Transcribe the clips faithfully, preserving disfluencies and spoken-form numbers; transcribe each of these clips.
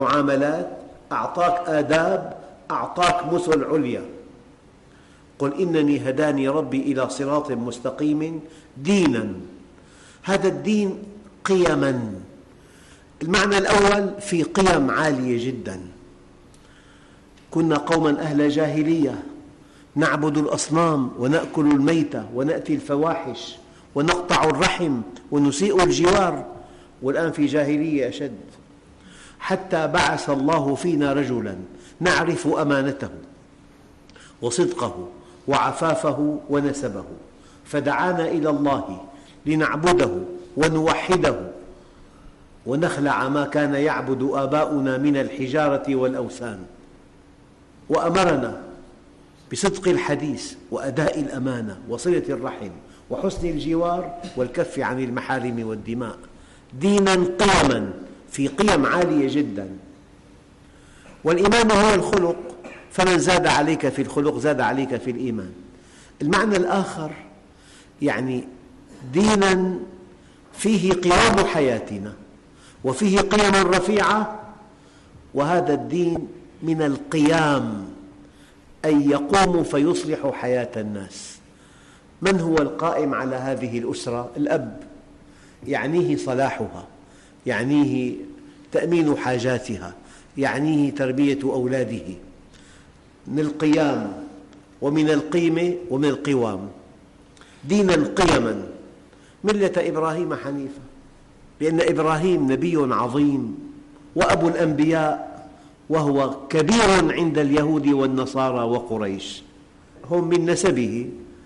معاملات، أعطاك آداب، أعطاك مثل عليا. قل إنني هداني ربي إلى صراط مستقيم دينا. هذا الدين قيما. المعنى الأول في قيم عالية جدا. كنا قوما أهل جاهلية نعبد الأصنام ونأكل الميتة ونأتي الفواحش ونقطع الرحم ونسيء الجوار، والآن في جاهلية أشد، حتى بعث الله فينا رجلا نعرف أمانته وصدقه وعفافه ونسبه، فدعانا إلى الله لنعبده ونوحده ونخلع ما كان يعبد آباؤنا من الحجارة والأوثان، وأمرنا بصدق الحديث وأداء الأمانة وصلة الرحم وحسن الجوار والكف عن المحارم والدماء. دينا قيما، في قيم عالية جدا. والإيمان هو الخلق، فمن زاد عليك في الخلق زاد عليك في الإيمان. المعنى الآخر يعني دينا فيه قوام حياتنا وفيه قيم رفيعة، وهذا الدين من القيام، أي يقوم فيصلح حياة الناس. من هو القائم على هذه الأسرة؟ الأب، يعنيه صلاحها، يعنيه تأمين حاجاتها، يعنيه تربية أولاده. من القيام ومن القيمة ومن القوام. دينا قيما، ملة إبراهيم حنيفة، لأن إبراهيم نبي عظيم وأبو الأنبياء، وهو كبير عند اليهود والنصارى وقريش. هم من نسبه،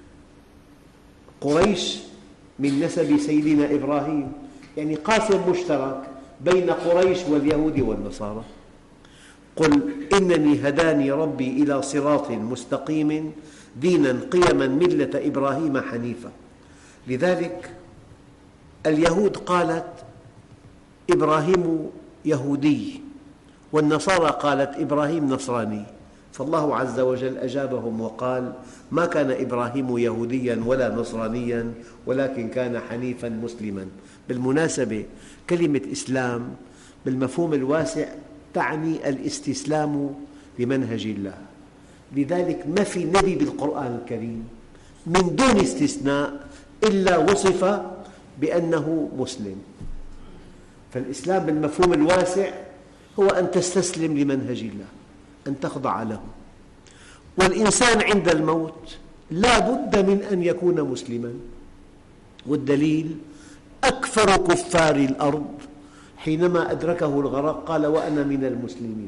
قريش من نسب سيدنا إبراهيم، يعني قاسم مشترك بين قريش واليهود والنصارى. قل إنني هداني ربي إلى صراط مستقيم دينا قيما ملة إبراهيم حنيفة. لذلك اليهود قالت إبراهيم يهودي، والنصارى قالت إبراهيم نصراني، فالله عز وجل أجابهم وقال: ما كان إبراهيم يهوديا ولا نصرانيا ولكن كان حنيفا مسلما. بالمناسبة كلمة إسلام بالمفهوم الواسع تعني الاستسلام لمنهج الله. لذلك ما في نبي بالقرآن الكريم من دون استثناء إلا وصف بأنه مسلم. فالإسلام بالمفهوم الواسع هو أن تستسلم لمنهج الله، أن تخضع له. والإنسان عند الموت لا بد من أن يكون مسلما، والدليل أكثر كفار الأرض حينما أدركه الغرق قال: وأنا من المسلمين.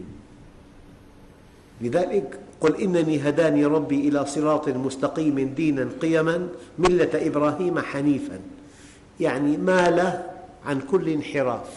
لذلك قل إنني هداني ربي إلى صراط مستقيم دينا قيما ملة إبراهيم حنيفا، يعني مال عن كل انحراف،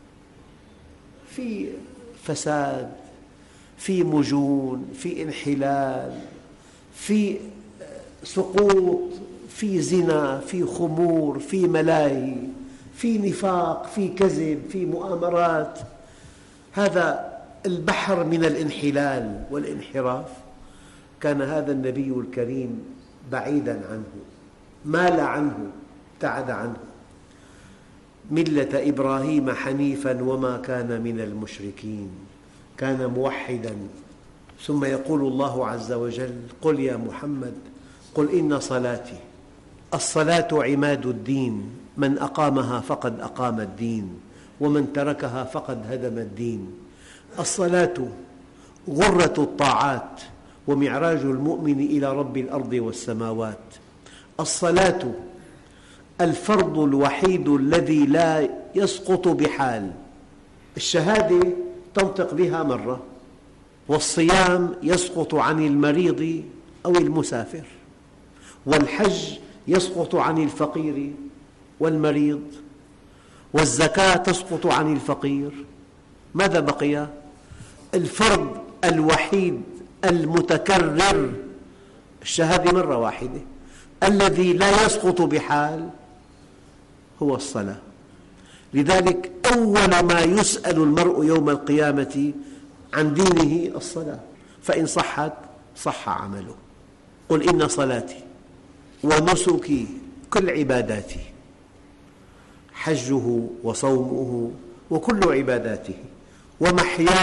في فساد، في مجون، في انحلال، في سقوط، في زنا، في خمور، في ملاهي، في نفاق، في كذب، في مؤامرات. هذا البحر من الانحلال والانحراف كان هذا النبي الكريم بعيدا عنه، مال عنه، ابتعد عنه. ملة إبراهيم حنيفا وما كان من المشركين، كان موحدا. ثم يقول الله عز وجل: قل يا محمد قل إن صلاتي. الصلاة عماد الدين، من أقامها فقد أقام الدين، ومن تركها فقد هدم الدين. الصلاة غرة الطاعات ومعراج المؤمن إلى رب الأرض والسماوات. الصلاة الفرض الوحيد الذي لا يسقط بحال. الشهادة تنطق بها مرة، والصيام يسقط عن المريض أو المسافر، والحج يسقط عن الفقير والمريض، والزكاة تسقط عن الفقير. ماذا بقي؟ الفرض الوحيد المتكرر، الشهادة مرة واحدة، الذي لا يسقط بحال هو الصلاة. لذلك أول ما يسأل المرء يوم القيامة عن دينه الصلاة، فإن صحت صح عمله. قل إن صلاتي ونسكي، كل عباداتي، حجه وصومه وكل عباداته، ومحياي